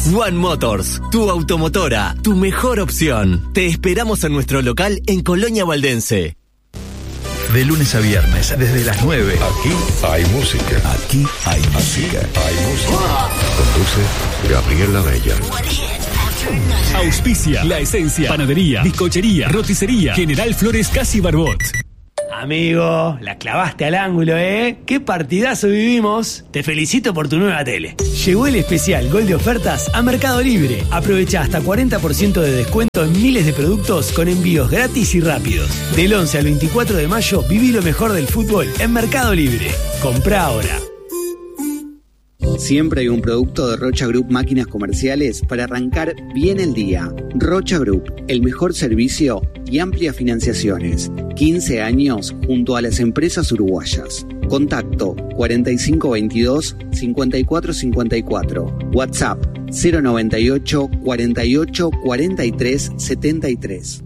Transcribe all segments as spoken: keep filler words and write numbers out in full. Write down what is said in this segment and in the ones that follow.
One Motors, tu automotora, tu mejor opción. Te esperamos en nuestro local en Colonia Valdense. De lunes a viernes, desde las nueve. Aquí hay música. Aquí hay música. Hay música. Conduce Gabriela Bella. Auspicia La Esencia, panadería, bizcochería, roticería, General Flores Casi Barbot. Amigo, la clavaste al ángulo, ¿eh? ¡Qué partidazo vivimos! Te felicito por tu nueva tele. Llegó el especial Gol de Ofertas a Mercado Libre. Aprovecha hasta cuarenta por ciento de descuento en miles de productos con envíos gratis y rápidos. Del once al veinticuatro de mayo, viví lo mejor del fútbol en Mercado Libre. Comprá ahora. Siempre hay un producto de Rocha Group Máquinas Comerciales para arrancar bien el día. Rocha Group, el mejor servicio y amplias financiaciones. quince años junto a las empresas uruguayas. Contacto cuarenta y cinco veintidós cincuenta y cuatro cincuenta y cuatro. WhatsApp cero noventa y ocho cuarenta y ocho cuarenta y tres setenta y tres.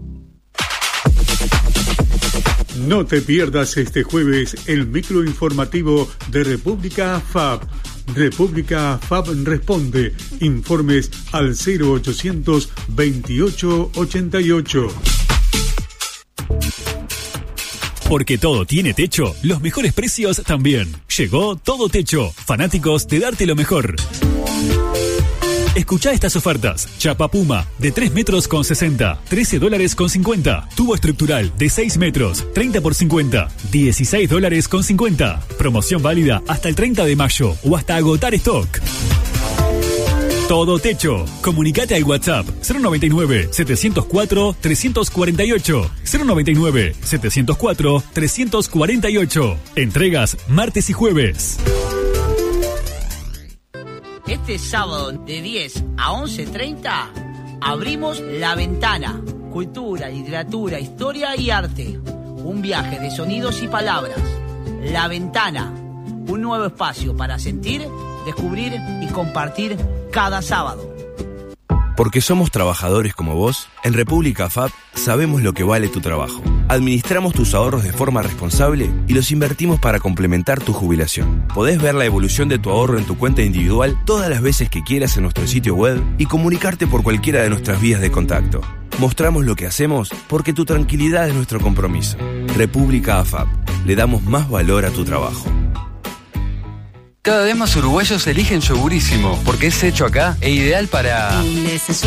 No te pierdas este jueves el microinformativo de República F A B. República F A B responde. Informes al cero ochocientos veintiocho ochenta y ocho. Porque todo tiene techo, los mejores precios también. Llegó Todo Techo, fanáticos de darte lo mejor. Escuchá estas ofertas. Chapa Puma, de tres metros con sesenta, trece dólares con cincuenta. Tubo estructural, de seis metros, treinta por cincuenta, dieciséis dólares con cincuenta. Promoción válida hasta el treinta de mayo o hasta agotar stock. Todo Techo. Comunicate al WhatsApp cero noventa y nueve setecientos cuatro trescientos cuarenta y ocho. cero noventa y nueve setecientos cuatro trescientos cuarenta y ocho. Entregas martes y jueves. Este sábado de diez a once treinta abrimos La Ventana. Cultura, literatura, historia y arte. Un viaje de sonidos y palabras. La Ventana. Un nuevo espacio para sentir, descubrir y compartir cada sábado. Porque somos trabajadores como vos, en República F A B sabemos lo que vale tu trabajo. Administramos tus ahorros de forma responsable y los invertimos para complementar tu jubilación. Podés ver la evolución de tu ahorro en tu cuenta individual todas las veces que quieras en nuestro sitio web y comunicarte por cualquiera de nuestras vías de contacto. Mostramos lo que hacemos porque tu tranquilidad es nuestro compromiso. República F A B. Le damos más valor a tu trabajo. Cada vez más uruguayos eligen Yogurísimo porque es hecho acá e ideal para...